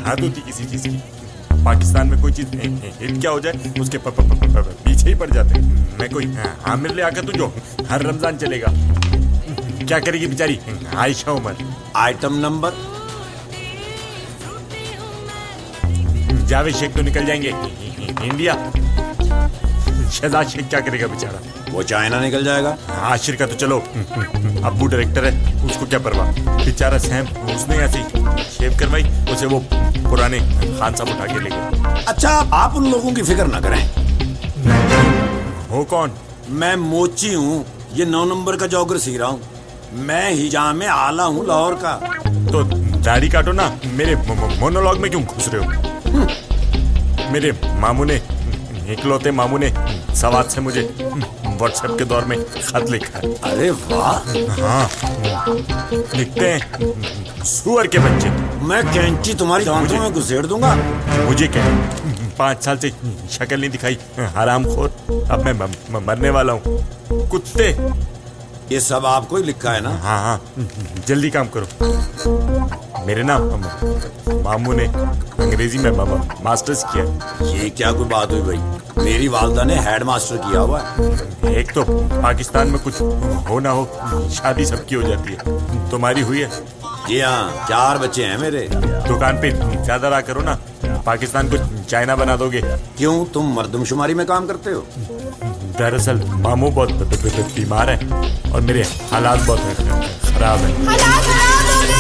आदत होती किसी चीज की। पाकिस्तान में कोई चीज हिट क्या हो जाए उसके पीछे ही पड़ जाते हैं। मैं कोई आमिर ले आकर तुझो हर रमजान चलेगा। क्या करेगी बेचारी आयशा उमर। Item number. जावेद शेख तो निकल जाएंगे इंडिया। शहजाद शेख क्या करेगा बेचारा? वो चाइना निकल जाएगा। आशिर का तो चलो अब्बू डायरेक्टर है, उसको क्या परवाह। बेचारा सैम उसने ऐसे ही शेव करवाई, उसे वो पुराने खान साहब उठा के ले गए। अच्छा आप उन लोगों की फिक्र ना करें। हो कौन? मैं मोची हूँ, ये 9 नंबर का जॉगर सी रहा हूँ। मैं हिजाम में आला हूँ लाहौर का। तो दाढ़ी काटो ना, मेरे मोनोलॉग में क्यों घुस रहे हो? मेरे मामू ने, इकलौते मामू ने सवाद से मुझे व्हाट्सएप के दौर में खत लिखा है। अरे वाह। हाँ लिखते हैं, सुअर के बच्चे मैं कैंची तुम्हारी दांतों में घुसेड़ दूंगा। मुझे क्या, 5 साल से शक्ल नहीं दिखाई हरामखोर, अब मैं मरने वाला हूँ। कुत्ते। ये सब आपको ही लिखा है ना? हाँ हाँ जल्दी काम करो। मेरे ना मामू ने अंग्रेजी में मास्टर्स किया। ये क्या कोई बात हुई भाई? मेरी वालदा ने हेड मास्टर किया हुआ है। एक तो पाकिस्तान में कुछ हो ना हो शादी सबकी हो जाती है, तुम्हारी हुई है? जी हाँ, 4 बच्चे हैं मेरे। दुकान पे ज्यादा रहा करो ना, पाकिस्तान को चाइना बना दोगे। क्यों, तुम मर्दमशुमारी में काम करते हो? दरअसल मामू बहुत बीमार है और मेरे हालात बहुत खराब है।